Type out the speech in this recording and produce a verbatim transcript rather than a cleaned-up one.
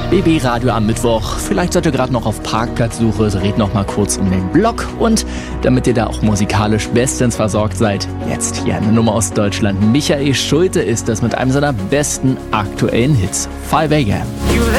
B B Radio am Mittwoch. Vielleicht seid ihr gerade noch auf Parkplatzsuche, so red noch mal kurz um den Block. Und damit ihr da auch musikalisch bestens versorgt seid, jetzt hier eine Nummer aus Deutschland. Michael Schulte ist das mit einem seiner besten aktuellen Hits. five a m.